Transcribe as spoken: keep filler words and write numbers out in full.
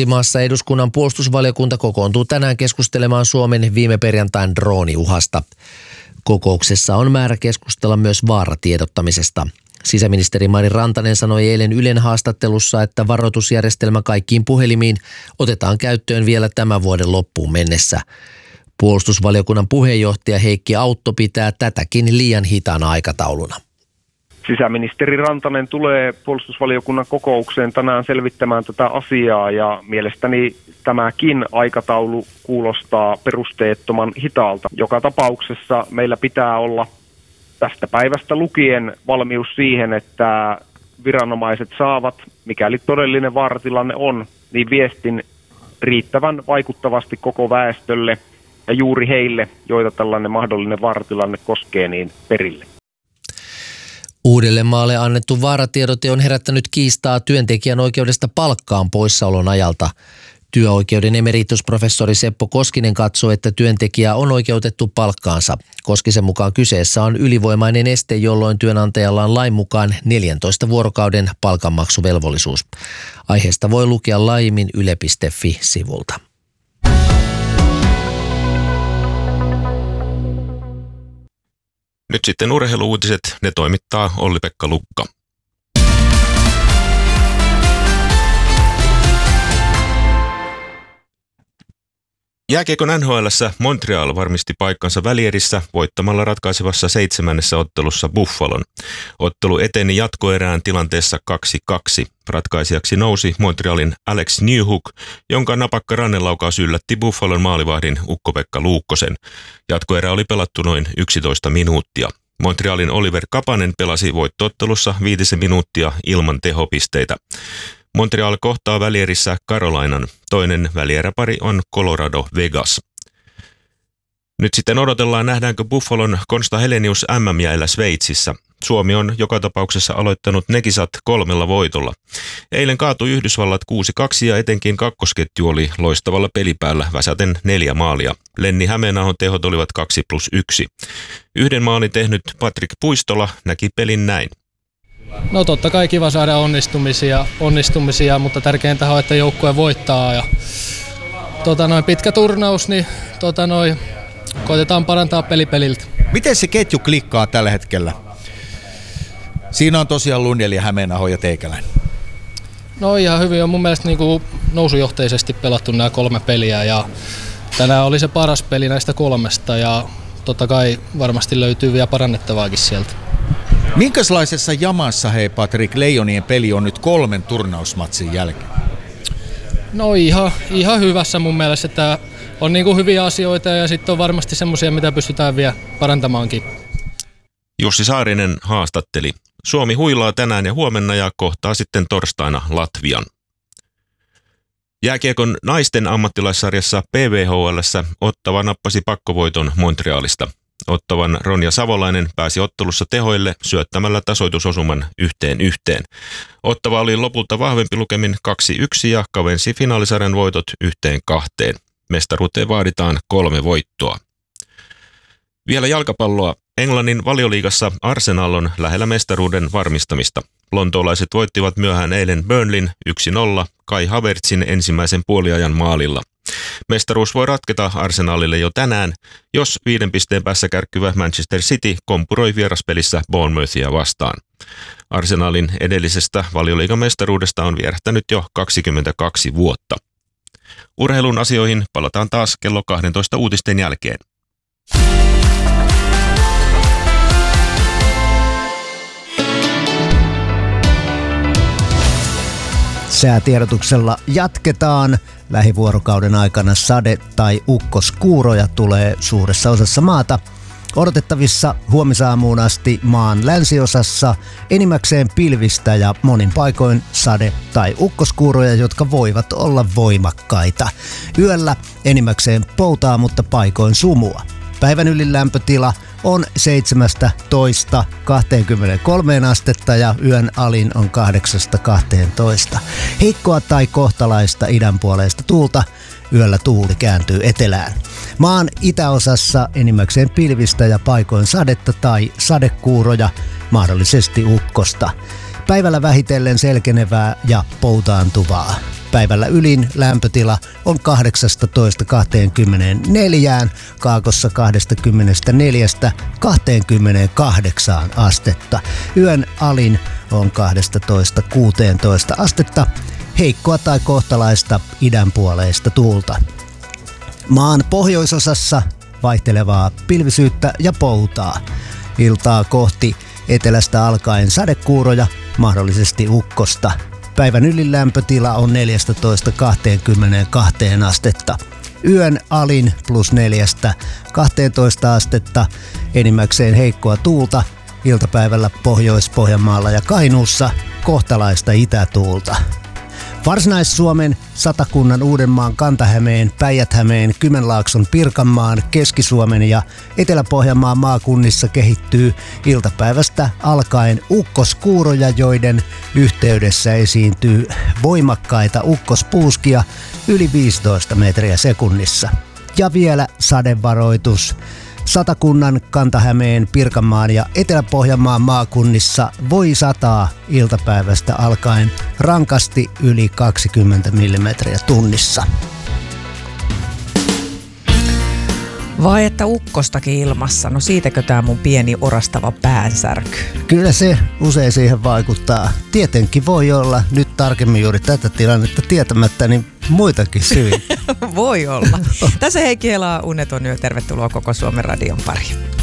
Kotimaassa eduskunnan puolustusvaliokunta kokoontuu tänään keskustelemaan Suomen viime perjantain drooniuhasta. Kokouksessa on määrä keskustella myös vaaratiedottamisesta. Sisäministeri Mari Rantanen sanoi eilen Ylen haastattelussa, että varoitusjärjestelmä kaikkiin puhelimiin otetaan käyttöön vielä tämän vuoden loppuun mennessä. Puolustusvaliokunnan puheenjohtaja Heikki Autto pitää tätäkin liian hitaana aikatauluna. Sisäministeri Rantanen tulee puolustusvaliokunnan kokoukseen tänään selvittämään tätä asiaa ja mielestäni tämäkin aikataulu kuulostaa perusteettoman hitaalta. Joka tapauksessa meillä pitää olla tästä päivästä lukien valmius siihen, että viranomaiset saavat, mikäli todellinen vaaratilanne on, niin viestin riittävän vaikuttavasti koko väestölle ja juuri heille, joita tällainen mahdollinen vaaratilanne koskee, niin perille. Uudellemaalle annettu vaaratiedote on herättänyt kiistaa työntekijän oikeudesta palkkaan poissaolon ajalta. Työoikeuden emeritusprofessori Seppo Koskinen katsoo, että työntekijä on oikeutettu palkkaansa. Koskisen mukaan kyseessä on ylivoimainen este, jolloin työnantajalla on lain mukaan neljäntoista vuorokauden palkanmaksuvelvollisuus. Aiheesta voi lukea laajemmin yle piste fi-sivulta. Nyt sitten urheilu-uutiset, ne toimittaa Olli-Pekka Lukka. Jääkiekon N H L:ssä Montreal varmisti paikkansa välierissä voittamalla ratkaisevassa seitsemännessä ottelussa Buffalon. Ottelu eteni jatkoerään tilanteessa kaksi kaksi. Ratkaisijaksi nousi Montrealin Alex Newhook, jonka napakka rannelaukaus yllätti Buffalon maalivahdin Ukko-Pekka Luukkosen. Jatkoerä oli pelattu noin yksitoista minuuttia. Montrealin Oliver Kapanen pelasi voittoottelussa viitisen minuuttia ilman tehopisteitä. Montreal kohtaa välierissä Carolinan. Toinen välieräpari on Colorado Vegas. Nyt sitten odotellaan, nähdäänkö Buffalon Konsta Helenius M M-jäillä Sveitsissä. Suomi on joka tapauksessa aloittanut ne kisat kolmella voitolla. Eilen kaatui Yhdysvallat kuusi kaksi ja etenkin kakkosketju oli loistavalla pelipäällä väsäten neljä maalia. Lenni Hämeenahon tehot olivat kaksi plus yksi. Yhden maalin tehnyt Patrik Puistola näki pelin näin. No totta kai kiva saada onnistumisia, onnistumisia mutta tärkeintä on, että joukkue voittaa. Ja, tota noin, pitkä turnaus, niin tota noin, koitetaan parantaa peli peliltä. Miten se ketju klikkaa tällä hetkellä? Siinä on tosiaan Lundell ja Hämeenaho ja Teikäläinen. No ihan hyvin on mun mielestä niin kuin nousujohteisesti pelattu nämä kolme peliä ja tänään oli se paras peli näistä kolmesta ja totta kai varmasti löytyy vielä parannettavaakin sieltä. Minkälaisessa jamassa, hei Patrik, Leijonien peli on nyt kolmen turnausmatsin jälkeen? No ihan, ihan hyvässä mun mielestä, että on niin kuin hyviä asioita ja sitten on varmasti semmoisia, mitä pystytään vielä parantamaankin. Jussi Saarinen haastatteli. Suomi huilaa tänään ja huomenna ja kohtaa sitten torstaina Latvian. Jääkiekon naisten ammattilaissarjassa P V H L:ssä Ottava nappasi pakkovoiton Montrealista. Ottavan Ronja Savolainen pääsi ottelussa tehoille syöttämällä tasoitusosuman yhteen yhteen. Ottava oli lopulta vahvempi lukemin kaksi yksi ja kavensi finaalisarjan voitot yhteen kahteen. Mestaruuteen vaaditaan kolme voittoa. Vielä jalkapalloa. Englannin Valioliigassa Arsenal on lähellä mestaruuden varmistamista. Lontoolaiset voittivat myöhään eilen Burnleyn yksi nolla Kai Havertzin ensimmäisen puoliajan maalilla. Mestaruus voi ratketa Arsenalille jo tänään, jos viiden pisteen päässä kärkkyvä Manchester City kompuroi vieraspelissä Bournemouthia vastaan. Arsenalin edellisestä Valioliigan mestaruudesta on vierähtänyt jo kaksikymmentäkaksi vuotta. Urheilun asioihin palataan taas kello kaksitoista uutisten jälkeen. Säätiedotuksella jatketaan. Lähivuorokauden aikana sade- tai ukkoskuuroja tulee suuressa osassa maata. Odotettavissa huomisaamuun asti maan länsiosassa enimmäkseen pilvistä ja monin paikoin sade- tai ukkoskuuroja, jotka voivat olla voimakkaita. Yöllä enimmäkseen poutaa, mutta paikoin sumua. Päivän ylin lämpötila on seitsemästätoista kaksikymmentäkolme astetta ja yön alin on kahdeksasta kahteentoista. Heikkoa tai kohtalaista idänpuoleista tuulta, yöllä tuuli kääntyy etelään. Maan itäosassa enimmäkseen pilvistä ja paikoin sadetta tai sadekuuroja, mahdollisesti ukkosta. Päivällä vähitellen selkenevää ja poutaantuvaa. Päivällä ylin lämpötila on kahdeksastatoista kaksikymmentäneljä, kaakossa kaksikymmentäneljä kaksikymmentäkahdeksan astetta. Yön alin on kaksitoista kuusitoista astetta, heikkoa tai kohtalaista idänpuoleista tuulta. Maan pohjoisosassa vaihtelevaa pilvisyyttä ja poutaa. Iltaa kohti etelästä alkaen sadekuuroja, mahdollisesti ukkosta. Päivän ylilämpötila on neljätoista kaksikymmentäkaksi astetta. Yön alin plus neljästä kahteentoista astetta, enimmäkseen heikkoa tuulta. Iltapäivällä Pohjois-Pohjanmaalla ja Kainuussa kohtalaista itätuulta. Varsinais-Suomen, Satakunnan, Uudenmaan, Kanta-Hämeen, Päijät-Hämeen, Kymenlaakson, Pirkanmaan, Keski-Suomen ja Etelä-Pohjanmaan maakunnissa kehittyy iltapäivästä alkaen ukkoskuuroja, joiden yhteydessä esiintyy voimakkaita ukkospuuskia yli viisitoista metriä sekunnissa. Ja vielä sadevaroitus. Satakunnan, Kanta-Hämeen, Pirkanmaan ja Etelä-Pohjanmaan maakunnissa voi sataa iltapäivästä alkaen rankasti yli kaksikymmentä millimetriä tunnissa. Vai että ukkostakin ilmassa? No siitäkö tää mun pieni orastava päänsärky? Kyllä se usein siihen vaikuttaa. Tietenkin voi olla nyt tarkemmin juuri tätä tilannetta tietämättä, niin muitakin syitä. Voi olla. Tässä Heikki Helaa, Uneton yö. Tervetuloa Koko Suomen radion pariin.